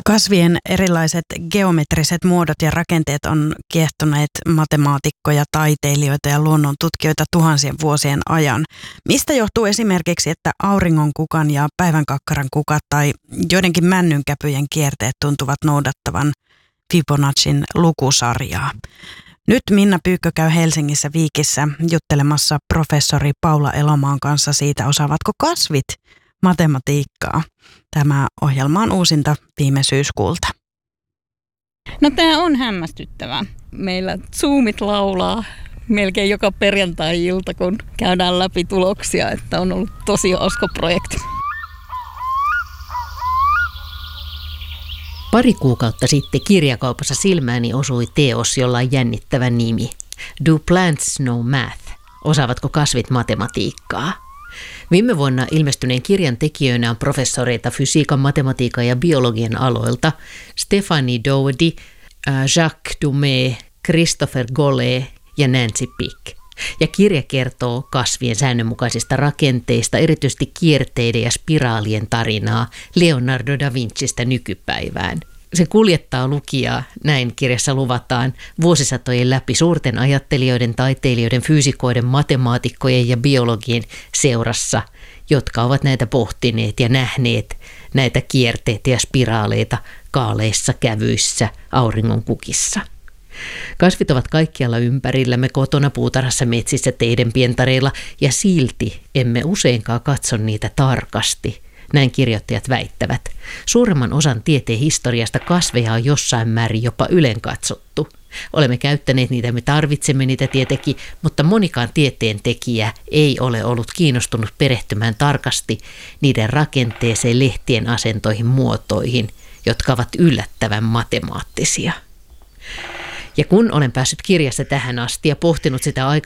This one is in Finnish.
Kasvien erilaiset geometriset muodot ja rakenteet on kiehtoneet matemaatikkoja, taiteilijoita ja luonnontutkijoita tuhansien vuosien ajan. Mistä johtuu esimerkiksi, että auringonkukan ja päivänkakkaran kukat tai joidenkin männynkäpyjen kierteet tuntuvat noudattavan Fibonacin lukusarjaa? Nyt Minna Pyykkö käy Helsingissä Viikissä juttelemassa professori Paula Elomaan kanssa siitä, osaavatko kasvit matematiikkaa. Tämä ohjelma on uusinta viime syyskuulta. No tämä on hämmästyttävää. Meillä Zoomit laulaa melkein joka perjantai-ilta, kun käydään läpi tuloksia, että on ollut tosi hauska projekti. Pari kuukautta sitten kirjakaupassa silmääni osui teos, jolla on jännittävä nimi. Do plants know math? Osaavatko kasvit matematiikkaa? Viime vuonna ilmestyneen kirjan tekijöinä on professoreita fysiikan, matematiikan ja biologian aloilta Stephanie Dowdy, Jacques Dumais, Christopher Gollet ja Nancy Pick. Ja kirja kertoo kasvien säännönmukaisista rakenteista, erityisesti kierteiden ja spiraalien tarinaa Leonardo da Vincistä nykypäivään. Se kuljettaa lukijaa, näin kirjassa luvataan, vuosisatojen läpi suurten ajattelijoiden, taiteilijoiden, fyysikoiden, matemaatikkojen ja biologien seurassa, jotka ovat näitä pohtineet ja nähneet näitä kierteitä ja spiraaleita kaaleissa kävyissä auringonkukissa. Kasvit ovat kaikkialla ympärillämme, kotona, puutarhassa, metsissä, teiden pientareilla, ja silti emme useinkaan katso niitä tarkasti. Näin kirjoittajat väittävät. Suuremman osan tieteen historiasta kasveja on jossain määrin jopa ylenkatsottu. Olemme käyttäneet niitä, me tarvitsemme niitä tietenkin, mutta monikaan tieteentekijä ei ole ollut kiinnostunut perehtymään tarkasti niiden rakenteeseen, lehtien asentoihin, muotoihin, jotka ovat yllättävän matemaattisia. Ja kun olen päässyt kirjassa tähän asti ja pohtinut sitä